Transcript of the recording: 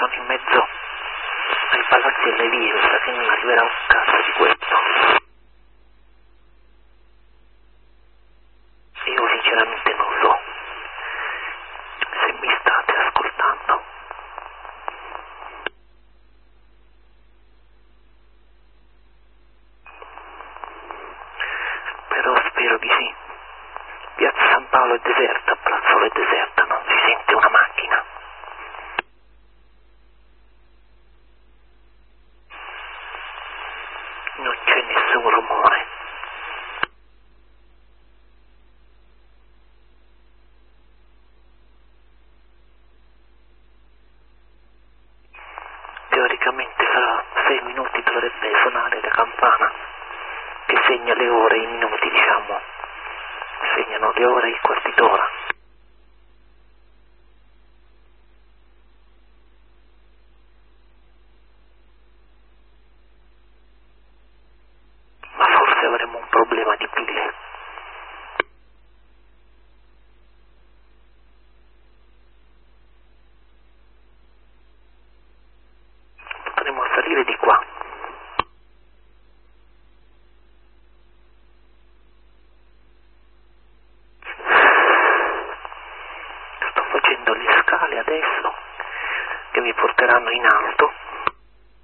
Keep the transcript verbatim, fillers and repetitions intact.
sono in mezzo ai palazzi e alle vie, mi sa che non arriverà un cazzo di questo. Io sinceramente non so se mi state ascoltando. Però spero di sì. Piazza San Paolo è deserta, Plazzolo è deserta, non si sente una macchina. Non c'è nessun rumore. Teoricamente fra sei minuti dovrebbe suonare la campana che segna le ore, i minuti, diciamo, segnano le ore e i quarti d'ora. Ma forse avremo un problema di pile. Potremo salire di qua. Sto facendo le scale adesso che mi porteranno in alto.